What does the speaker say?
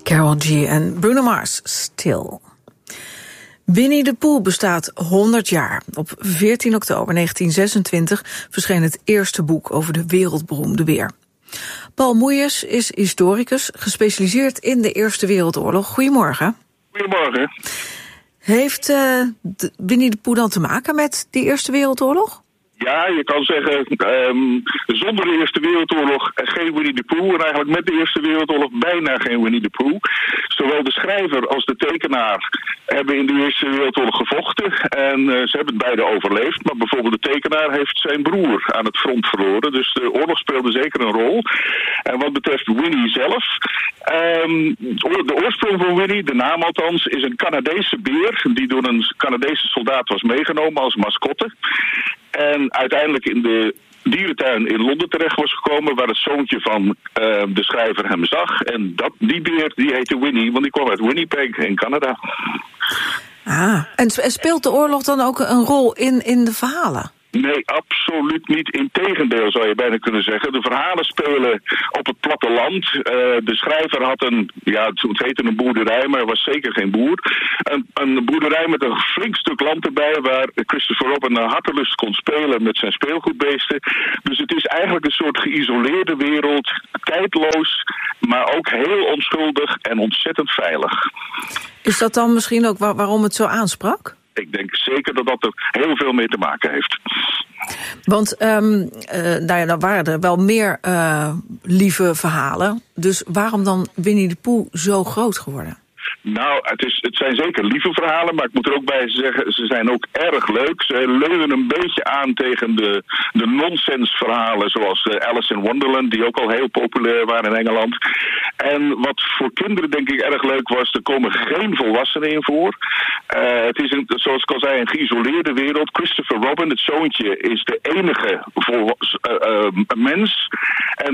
Karol G en Bruno Mars, Still. Winnie de Pooh bestaat 100 jaar. Op 14 oktober 1926 verscheen het eerste boek over de wereldberoemde beer. Paul Moeijers is historicus, gespecialiseerd in de Eerste Wereldoorlog. Goedemorgen. Goedemorgen. Heeft Winnie de Pooh dan te maken met die Eerste Wereldoorlog? Ja, je kan zeggen, zonder de Eerste Wereldoorlog geen Winnie de Pooh. En eigenlijk met de Eerste Wereldoorlog bijna geen Winnie de Pooh. Zowel de schrijver als de tekenaar hebben in de Eerste Wereldoorlog gevochten. En ze hebben het beide overleefd. Maar bijvoorbeeld de tekenaar heeft zijn broer aan het front verloren. Dus de oorlog speelde zeker een rol. En wat betreft Winnie zelf, de oorsprong van Winnie, de naam althans, is een Canadese beer die door een Canadese soldaat was meegenomen als mascotte. En uiteindelijk in de dierentuin in Londen terecht was gekomen, waar het zoontje van de schrijver hem zag. En die beer die heette Winnie, want die kwam uit Winnipeg in Canada. Ah, en speelt de oorlog dan ook een rol in de verhalen? Nee, absoluut niet. Integendeel zou je bijna kunnen zeggen. De verhalen spelen op het platteland. De schrijver had het heette een boerderij, maar hij was zeker geen boer. Een boerderij met een flink stuk land erbij, waar Christopher Robin naar hartelust kon spelen met zijn speelgoedbeesten. Dus het is eigenlijk een soort geïsoleerde wereld, tijdloos, maar ook heel onschuldig en ontzettend veilig. Is dat dan misschien ook waarom het zo aansprak? Ik denk zeker dat dat er heel veel mee te maken heeft. Want dan waren er wel meer lieve verhalen. Dus waarom dan Winnie de Pooh zo groot geworden? Nou, het zijn zeker lieve verhalen, maar ik moet er ook bij zeggen, ze zijn ook erg leuk. Ze leunen een beetje aan tegen de nonsensverhalen, zoals Alice in Wonderland, die ook al heel populair waren in Engeland. En wat voor kinderen denk ik erg leuk was, er komen geen volwassenen in voor. Het is, zoals ik al zei, een geïsoleerde wereld. Christopher Robin, het zoontje, is de enige mens. En